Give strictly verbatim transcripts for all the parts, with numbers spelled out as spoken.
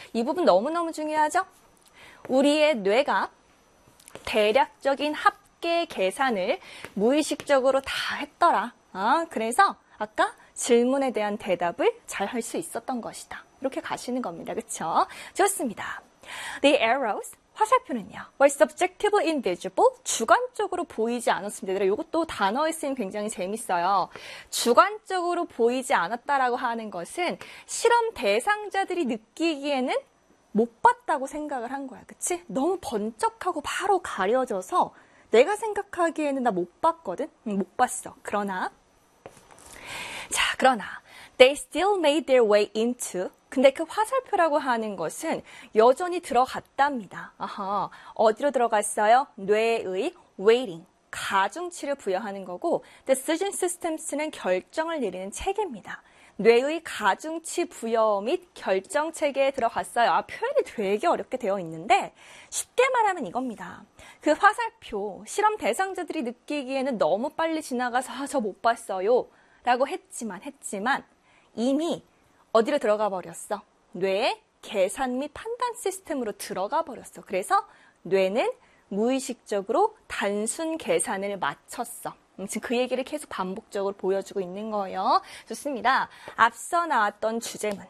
이 부분 너무너무 중요하죠? 우리의 뇌가 대략적인 합계 계산을 무의식적으로 다 했더라. 아, 그래서 아까 질문에 대한 대답을 잘 할 수 있었던 것이다. 이렇게 가시는 겁니다. 그쵸? 좋습니다. The arrows, 화살표는요. were subjectively invisible, 주관적으로 보이지 않았습니다. 이것도 단어의 쓰임 굉장히 재밌어요. 주관적으로 보이지 않았다라고 하는 것은 실험 대상자들이 느끼기에는 못 봤다고 생각을 한 거야. 그치? 너무 번쩍하고 바로 가려져서 내가 생각하기에는 나 못 봤거든? 응, 못 봤어. 그러나 자, 그러나 they still made their way into, 근데 그 화살표라고 하는 것은 여전히 들어갔답니다. 아하, 어디로 들어갔어요? 뇌의 weighting, 가중치를 부여하는 거고 decision systems는 결정을 내리는 체계입니다. 뇌의 가중치 부여 및 결정 체계에 들어갔어요. 아, 표현이 되게 어렵게 되어 있는데 쉽게 말하면 이겁니다. 그 화살표, 실험 대상자들이 느끼기에는 너무 빨리 지나가서 아, 저 못 봤어요 라고 했지만 했지만 이미 어디로 들어가 버렸어? 뇌의 계산 및 판단 시스템으로 들어가 버렸어. 그래서 뇌는 무의식적으로 단순 계산을 마쳤어. 지금 그 얘기를 계속 반복적으로 보여주고 있는 거예요. 좋습니다. 앞서 나왔던 주제문.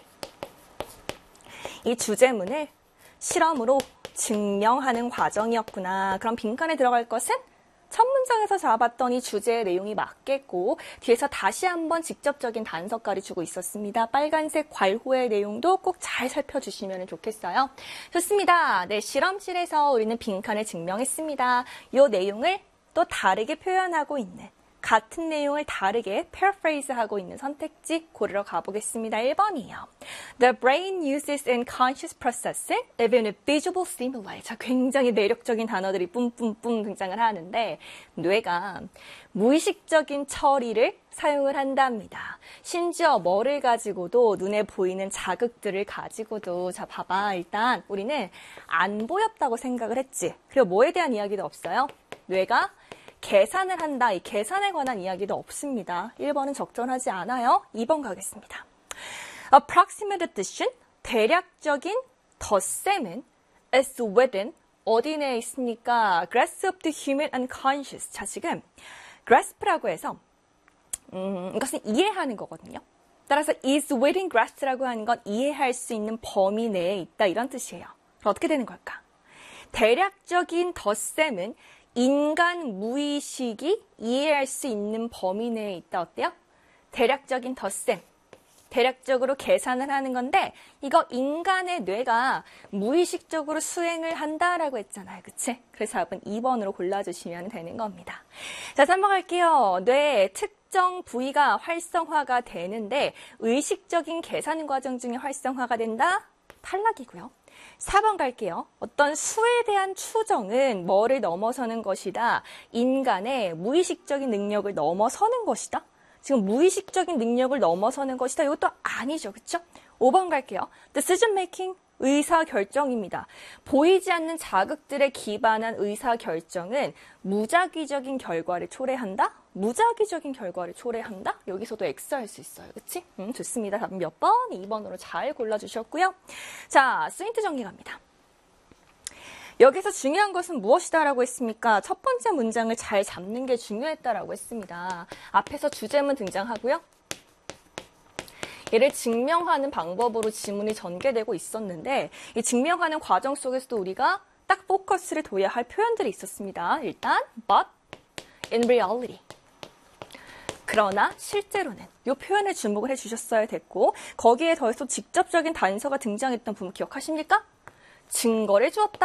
이 주제문을 실험으로 증명하는 과정이었구나. 그럼 빈칸에 들어갈 것은 첫 문장에서 잡았던 이 주제의 내용이 맞겠고 뒤에서 다시 한번 직접적인 단서까지 주고 있었습니다. 빨간색 괄호의 내용도 꼭 잘 살펴주시면 좋겠어요. 좋습니다. 네, 실험실에서 우리는 빈칸을 증명했습니다. 이 내용을 또 다르게 표현하고 있는, 같은 내용을 다르게 paraphrase하고 있는 선택지 고르러 가보겠습니다. 일 번이요. The brain uses in conscious processing even with visible stimuli. 자, 굉장히 매력적인 단어들이 뿜뿜뿜 등장을 하는데 뇌가 무의식적인 처리를 사용을 한답니다. 심지어 뭐를 가지고도 눈에 보이는 자극들을 가지고도 자, 봐봐. 일단 우리는 안 보였다고 생각을 했지. 그리고 뭐에 대한 이야기도 없어요. 뇌가 계산을 한다. 이 계산에 관한 이야기도 없습니다. 일 번은 적절하지 않아요. 이 번 가겠습니다. Approximate addition, 대략적인 덧셈은 is within, 어디 내에 있습니까? grasp of the human unconscious. 자, 지금 grasp라고 해서 음, 이것은 이해하는 거거든요. 따라서 is within grasp라고 하는 건 이해할 수 있는 범위 내에 있다. 이런 뜻이에요. 그럼 어떻게 되는 걸까? 대략적인 덧셈은 인간 무의식이 이해할 수 있는 범위 내에 있다. 어때요? 대략적인 덧셈. 대략적으로 계산을 하는 건데 이거 인간의 뇌가 무의식적으로 수행을 한다라고 했잖아요. 그치? 그래서 답은 이 번으로 골라주시면 되는 겁니다. 자, 삼 번 갈게요. 뇌의 특정 부위가 활성화가 되는데 의식적인 계산 과정 중에 활성화가 된다? 탈락이고요. 사 번 갈게요. 어떤 수에 대한 추정은 뭐를 넘어서는 것이다? 인간의 무의식적인 능력을 넘어서는 것이다? 지금 무의식적인 능력을 넘어서는 것이다? 이것도 아니죠. 그렇죠? 오 번 갈게요. Decision making, 의사결정입니다. 보이지 않는 자극들에 기반한 의사결정은 무작위적인 결과를 초래한다? 무작위적인 결과를 초래한다? 여기서도 X할 수 있어요. 그치? 음, 좋습니다. 답은 몇 번? 이 번으로 잘 골라주셨고요. 자, 스윈트 정리 갑니다. 여기서 중요한 것은 무엇이다 라고 했습니까? 첫 번째 문장을 잘 잡는 게 중요했다라고 했습니다. 앞에서 주제문 등장하고요. 얘를 증명하는 방법으로 지문이 전개되고 있었는데 이 증명하는 과정 속에서도 우리가 딱 포커스를 둬야 할 표현들이 있었습니다. 일단 but in reality. 그러나 실제로는 이 표현에 주목을 해주셨어야 됐고 거기에 더해서 직접적인 단서가 등장했던 부분 기억하십니까? 증거를 주었다.